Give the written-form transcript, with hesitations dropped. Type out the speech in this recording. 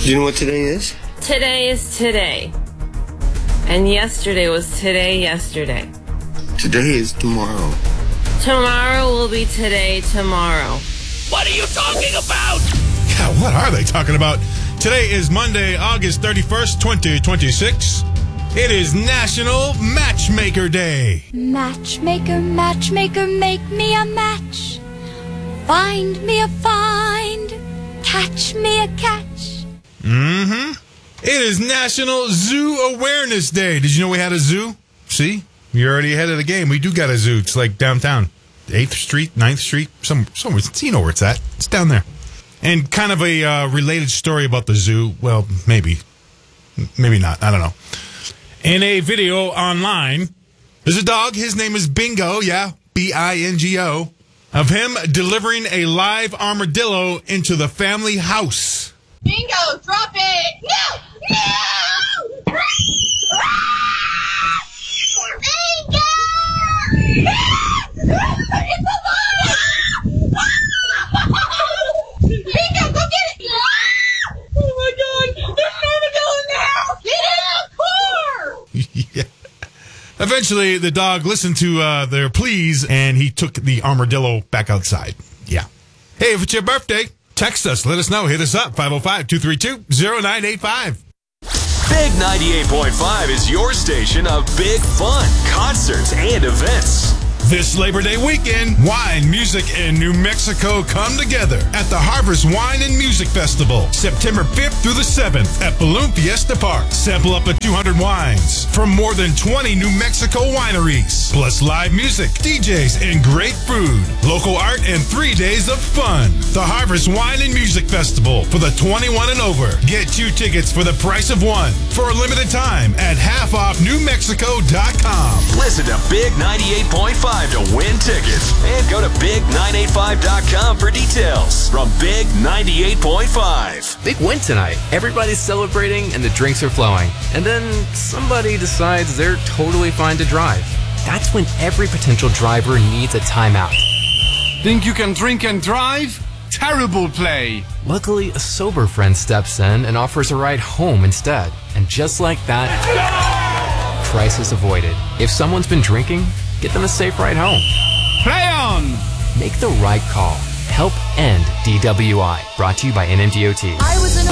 Do you know what today is? Today is today. And yesterday was today yesterday. Today is tomorrow. Tomorrow will be today tomorrow. What are you talking about? Yeah, what are they talking about? Today is Monday, August 31st, 2026. It is National Matchmaker Day. Matchmaker, matchmaker, make me a match. Find me a find. Catch me a catch. Mm-hmm. It is National Zoo Awareness Day. Did you know we had a zoo? See? You're already ahead of the game. We do got a zoo. It's like downtown. 8th Street, 9th Street, somewhere. You know where it's at. It's down there. And kind of a related story about the zoo. Well, maybe. Maybe not. I don't know. In a video online, there's a dog. His name is Bingo. Yeah, Bingo. Of him delivering a live armadillo into the family house. Bingo, drop it! No! No! Bingo! It's alive! Bingo, go get it! Oh my God! There's an armadillo in the house! Get in the car! Yeah. Eventually, the dog listened to their pleas, and he took the armadillo back outside. Yeah. Hey, if it's your birthday, text us. Let us know. Hit us up, 505-232-0985. Big 98.5 is your station of big fun, concerts, and events. This Labor Day weekend, wine, music, and New Mexico come together at the Harvest Wine and Music Festival, September 5th through the 7th at Balloon Fiesta Park. Sample up to 200 wines from more than 20 New Mexico wineries, plus live music, DJs, and great food, local art, and 3 days of fun. The Harvest Wine and Music Festival for the 21 and over. Get 2 tickets for the price of 1 for a limited time at halfoffnewmexico.com. Listen to Big 98.5 to win tickets and go to big985.com for details. From Big 98.5. Big win tonight. Everybody's celebrating and the drinks are flowing. And then somebody decides they're totally fine to drive. That's when every potential driver needs a timeout. Think you can drink and drive? Terrible play. Luckily, a sober friend steps in and offers a ride home instead. And just like that, crisis avoided. If someone's been drinking, get them a safe ride home. Play on! Make the right call. Help end DWI. Brought to you by NMDOT. I was an